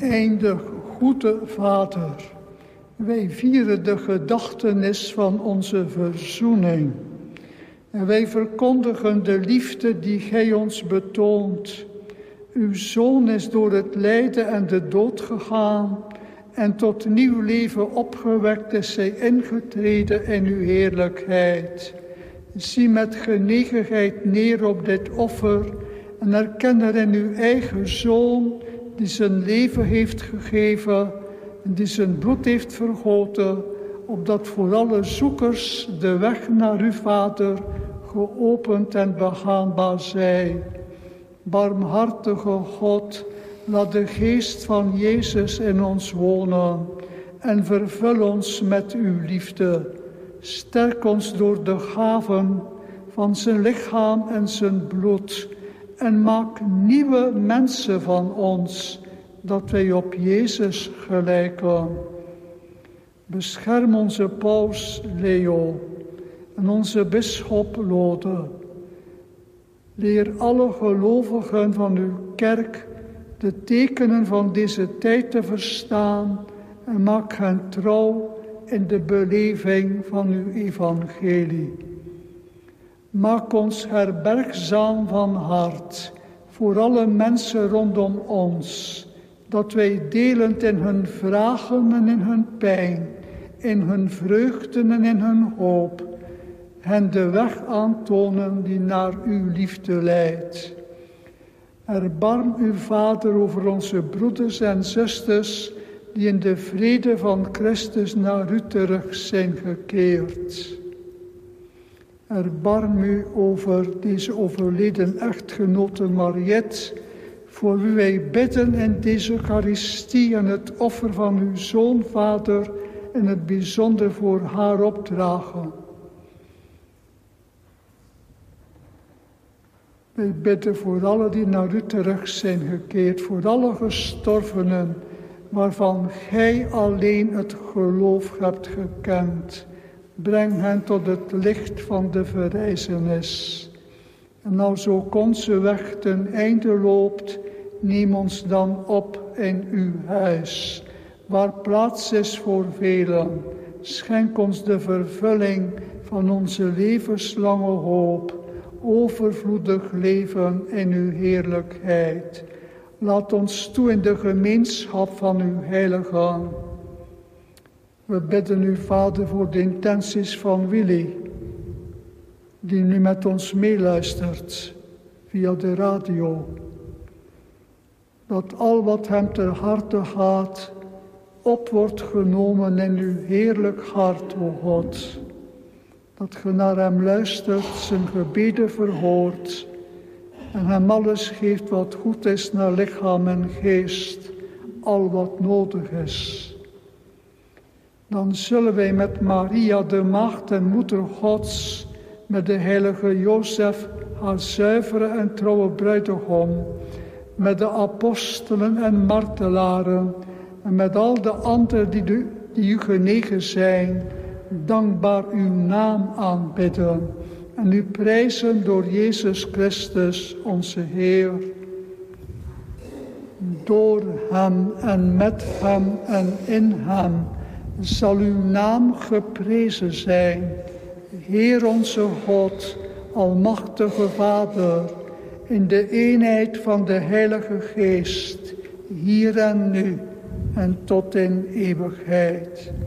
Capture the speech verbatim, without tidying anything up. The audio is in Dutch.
oneindig goede Vader, wij vieren de gedachtenis van onze verzoening. En wij verkondigen de liefde die Gij ons betoont. Uw Zoon is door het lijden en de dood gegaan en tot nieuw leven opgewekt is Hij ingetreden in uw heerlijkheid. Zie met genegenheid neer op dit offer en erken erin uw eigen Zoon die zijn leven heeft gegeven en die zijn bloed heeft vergoten, opdat voor alle zoekers de weg naar uw Vader geopend en begaanbaar zij. Barmhartige God, laat de geest van Jezus in ons wonen en vervul ons met uw liefde. Sterk ons door de gaven van zijn lichaam en zijn bloed en maak nieuwe mensen van ons, dat wij op Jezus gelijken. Bescherm onze paus Leo en onze bisschop Lode. Leer alle gelovigen van uw kerk de tekenen van deze tijd te verstaan en maak hen trouw in de beleving van uw evangelie. Maak ons herbergzaam van hart voor alle mensen rondom ons, dat wij delend in hun vragen en in hun pijn, in hun vreugden en in hun hoop, hen de weg aantonen die naar uw liefde leidt. Erbarm uw Vader over onze broeders en zusters die in de vrede van Christus naar u terug zijn gekeerd. Erbarm u over deze overleden echtgenote Mariette, voor wie wij bidden in deze Eucharistie en het offer van uw Zoon, Vader, in het bijzonder voor haar opdragen. Wij bidden voor alle die naar u terug zijn gekeerd, voor alle gestorvenen, waarvan Gij alleen het geloof hebt gekend. Breng hen tot het licht van de verrijzenis. En als ook onze weg ten einde loopt, neem ons dan op in uw huis, waar plaats is voor velen. Schenk ons de vervulling van onze levenslange hoop, overvloedig leven in uw heerlijkheid. Laat ons toe in de gemeenschap van uw heiligen. We bidden u, Vader, voor de intenties van Willy, die nu met ons meeluistert via de radio. Dat al wat hem ter harte gaat, op wordt genomen in uw heerlijk hart, o God. Dat ge naar hem luistert, zijn gebeden verhoort en hem alles geeft wat goed is naar lichaam en geest, al wat nodig is. Dan zullen wij met Maria, de maagd en moeder Gods, met de heilige Jozef, haar zuivere en trouwe bruidegom, met de apostelen en martelaren en met al de anderen die, de, die u genegen zijn, dankbaar uw naam aanbidden en u prijzen door Jezus Christus, onze Heer. Door hem en met hem en in hem zal uw naam geprezen zijn, Heer onze God, almachtige Vader, in de eenheid van de Heilige Geest, hier en nu en tot in eeuwigheid.